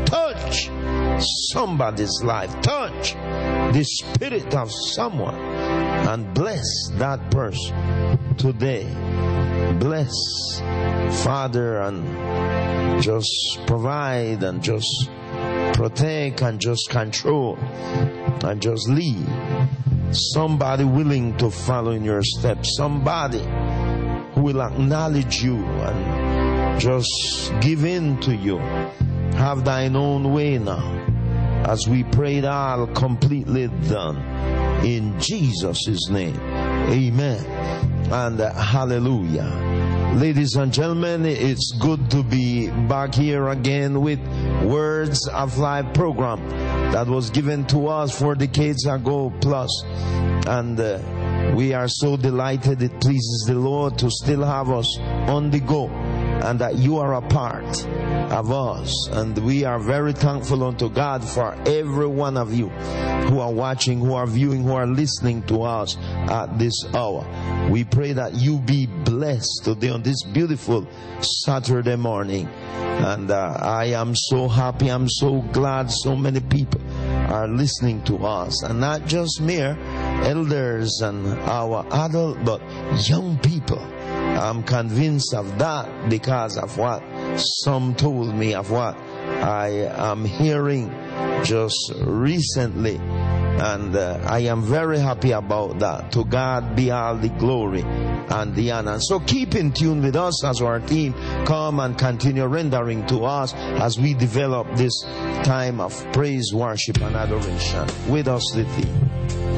touch somebody's life. Touch the spirit of someone and bless that person today. Bless, Father, and just provide and just protect and just control and just lead. Somebody willing to follow in your steps. Somebody who will acknowledge you and just give in to you. Have thine own way now. As we pray, all completely done. In Jesus' name. Amen. And hallelujah. Ladies and gentlemen, it's good to be back here again with Words of Life program that was given to us 4 decades ago plus. And we are so delighted. It pleases the Lord to still have us on the go, and that you are a part of us. And we are very thankful unto God for every one of you who are watching, who are viewing, who are listening to us at this hour. We pray that you be blessed today on this beautiful Saturday morning. And I am so happy, I'm so glad so many people are listening to us. And not just mere elders and our adult, but young people. I'm convinced of that because of what some told me, of what I am hearing just recently. And I am very happy about that. To God be all the glory and the honor. So keep in tune with us as our team come and continue rendering to us as we develop this time of praise, worship, and adoration. With us, the team.